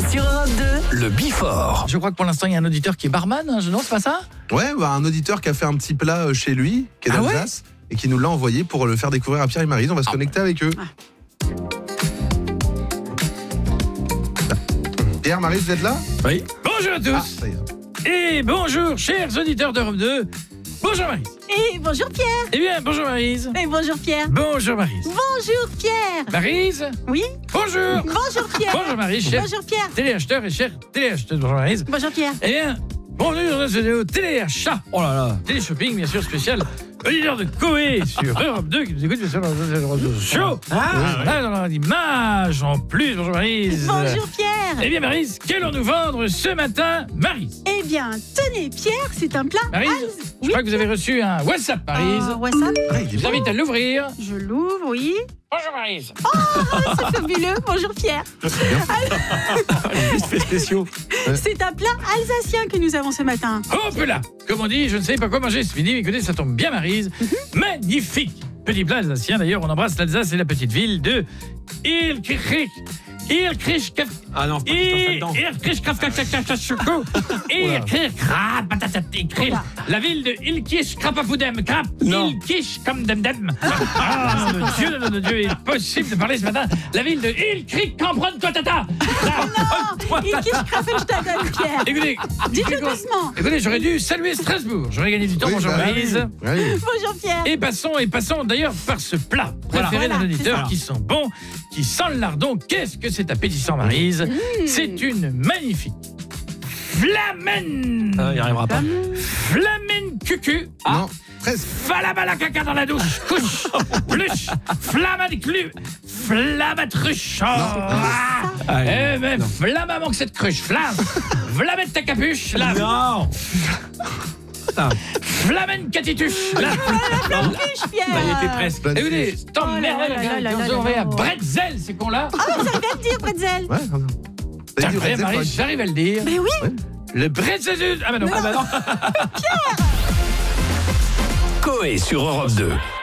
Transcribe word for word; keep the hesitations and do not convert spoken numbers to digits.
sur Europe deux, le Before. Je crois que pour l'instant, il y a un auditeur qui est barman, hein, non, c'est pas ça? Ouais, bah, un auditeur qui a fait un petit plat euh, chez lui, qui est Ah d'Alsace, et qui nous l'a envoyé pour le faire découvrir à Pierre et Maryse. On va se Ah. connecter avec eux. Ah. Pierre, Maryse, vous êtes là? Oui. Bonjour à tous. Ah, ça y est. Et bonjour, chers auditeurs d'Europe deux. Bonjour Maryse. Et bonjour Pierre. Eh bien, bonjour Maryse. Et bonjour Pierre. Bonjour Maryse. Bonjour Pierre. Maryse. Oui. Bonjour. Bonjour Pierre. Bonjour Maryse, chers Bonjour Pierre. téléacheteurs et chers téléacheteuses. Bonjour Maryse. Bonjour Pierre. Eh bien, bienvenue dans cette vidéo téléachat. Oh là là. Télé-shopping, bien sûr, spécial. Auditeur de Koé sur Europe deux qui nous écoute, bien sûr, dans le réseau show. Ah, là, dans l'image en plus. Bonjour Maryse. Bonjour Pierre. Eh bien Maryse, qu'allons-nous vendre ce matin, Maryse? Eh bien, tenez Pierre, c'est un plat. Maryse, Alsace. je crois que vous avez reçu un WhatsApp, Maryse. Euh, WhatsApp. Ah, il est Je vous bon. invite à l'ouvrir. Je l'ouvre, oui. Bonjour Maryse. C'est fabuleux. Bonjour Pierre. C'est spéciaux. C'est un plat alsacien que nous avons ce matin. Hop là. Comme on dit, je ne sais pas quoi manger ce midi, mais écoutez, ça tombe bien Maryse. Magnifique. Petit plat alsacien, d'ailleurs, on embrasse l'Alsace et la petite ville de Ilkirch. Ilkirch. Ah non, c'est pas tout à fait dedans. La ville de Ilkish Krapapudem Krap Non. Ilkish comme dem dem. Ah, mon Dieu, non, non, Dieu, il est possible de parler ce matin. La ville de Ilkrik Cambron Totata. Il kiche Krafenstaden, Pierre. Écoutez, Dites-le écoutez, doucement. écoutez, j'aurais dû saluer Strasbourg. J'aurais gagné du temps, Oui, bonjour bah, Maryse. oui. Bonjour Pierre. Et passons, et passons d'ailleurs par ce plat préféré Voilà, d'un c'est auditeur ça. qui sent bon, qui sent le lardon. Qu'est-ce que c'est appétissant, Maryse? C'est une magnifique flamen. Ah, il n'y arrivera pas. Flamen cucu. Non, presque. Falabala caca dans la douche. Couche. Pluche. Flamme clu. Flamme truche. Ah, Eh ben, non. flamme manque cette cruche. Flamme. Flamme ta capuche. Là. Non. Putain. Flamen catituche. Là. Fiche, Pierre. Bah, il était presque. Bonne Écoutez, fiche. c'est emmerdé, Oh là le là gars. là Ils là ont envoyé là un là. bretzel, ces cons-là. Ah, vous avez bien le dire, Bretzel. Ouais, non, non. T'as dit Après, Bretzel, Marie, toi. j'arrive à le dire. Mais oui. Le bretzel. Ah bah non. Mais Ah bah non. Koé sur Europe deux.